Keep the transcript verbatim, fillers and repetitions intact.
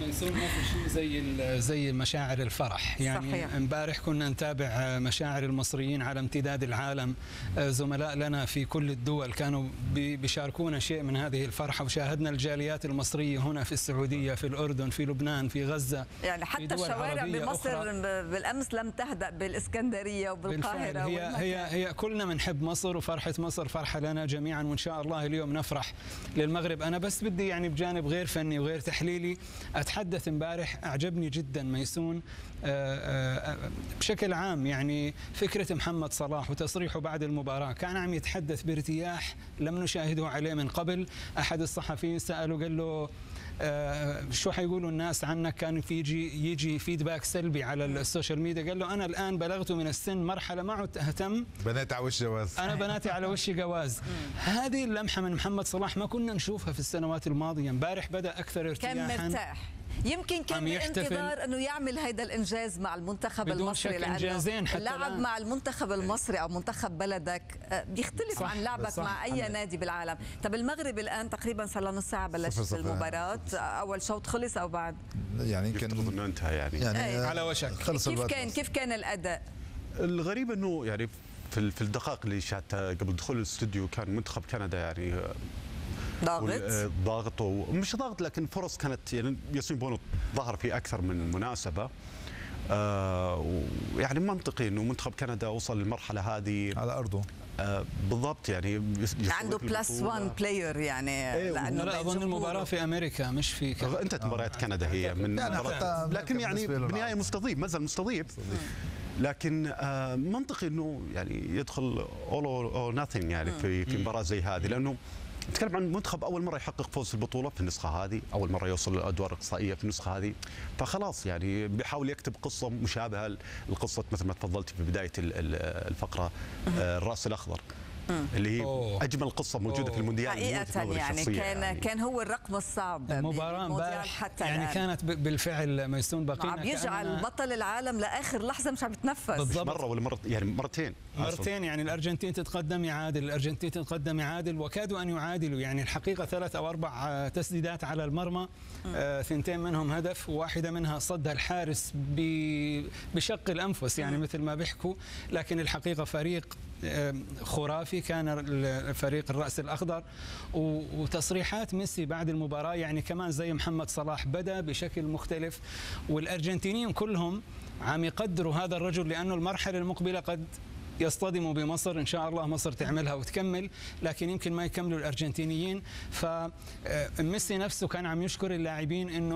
ميسون ما في شيء زي زي مشاعر الفرح، يعني امبارح كنا نتابع مشاعر المصريين على امتداد العالم، زملاء لنا في كل الدول كانوا بيشاركونا شيء من هذه الفرحة، وشاهدنا الجاليات المصرية هنا في السعودية، في الأردن، في لبنان، في غزة، يعني حتى الشوارع بمصر بالأمس لم تهدأ بالإسكندرية وبالقاهرة. هي هي هي كلنا بنحب مصر، وفرحة مصر فرحة لنا جميعا، وإن شاء الله اليوم نفرح للمغرب. أنا بس بدي يعني بجانب غير فني وغير تحليلي أتحدث. امبارح أعجبني جدا ميسون بشكل عام، يعني فكرة محمد صلاح وتصريحه بعد المباراة، كان عم يتحدث بارتياح لم نشاهده عليه من قبل. أحد الصحفيين سأله قال له آه شو حيقولوا الناس عنك، كان في يجي يجي فيدباك سلبي على السوشيال ميديا. قال له أنا الآن بلغت من السن مرحلة ما عدت أهتم، بناتي على وش جواز، أنا بناتي على وش جواز. هذه اللمحة من محمد صلاح ما كنا نشوفها في السنوات الماضية. امبارح بدأ أكثر ارتياحا، كان مرتاح، يمكن كان بانتظار انه يعمل هيدا الانجاز مع المنتخب المصري، لانه اللعب مع المنتخب المصري او منتخب بلدك بيختلف عن لعبك مع اي عمل. نادي بالعالم. طب المغرب الان تقريبا صار له نص ساعه بلشت المباراه، اول شوط خلص او بعد؟ يعني يمكن انه انتهى يعني, يعني أيه. على وشك. كيف كان كيف كان الاداء؟ الغريب انه يعني في في الدقائق اللي شاهدتها قبل دخول الاستوديو كان منتخب كندا يعني ضاغط ضاغط ومش ضاغط، لكن فرص كانت يعني ياسين بونو ظهر في اكثر من مناسبه. آه يعني منطقي انه منتخب كندا وصل للمرحله هذه على ارضه. آه بالضبط، يعني عنده بلس وان بلاير يعني. ايه لانه لا اظن المباراه في امريكا مش في كندا. انتهت مباريات كندا هي من يعني لكن يعني بالنهايه مستضيف، ما زال مستضيف. لكن آه منطقي انه يعني يدخل اول اور ناثينج يعني في في مباراه زي هذه، لانه نتكلم عن منتخب اول مره يحقق فوز في البطوله في النسخه هذه، اول مره يوصل للادوار الاقصائيه في النسخه هذه، فخلاص يعني بيحاول يكتب قصه مشابهه لقصه مثل ما تفضلتي في بدايه الفقره الراس الاخضر، اللي هي أوه. اجمل قصه موجوده أوه. في المونديال حقيقه. يعني كان يعني. كان هو الرقم الصعب المباراه حتى يعني الآن. كانت بالفعل ميسون بقينا عم يجعل بطل العالم لاخر لحظه مش عم يتنفس بالضبط. مره ولا مرة يعني مرتين مرتين يعني الارجنتين تتقدم يعادل، الارجنتين تتقدم يعادل، وكادوا ان يعادلوا. يعني الحقيقه ثلاث او اربع تسديدات على المرمى، آه ثنتين منهم هدف، وواحده منها صدها الحارس بشق الانفس يعني مثل ما بيحكوا. لكن الحقيقه فريق خرافي كان فريق الرأس الأخضر. وتصريحات ميسي بعد المباراة يعني كمان زي محمد صلاح بدأ بشكل مختلف، والأرجنتينيين كلهم عم يقدروا هذا الرجل، لأنه المرحلة المقبلة قد يصطدموا بمصر، إن شاء الله مصر تعملها وتكمل، لكن يمكن ما يكملوا الأرجنتينيين. فميسي نفسه كان عم يشكر اللاعبين إنه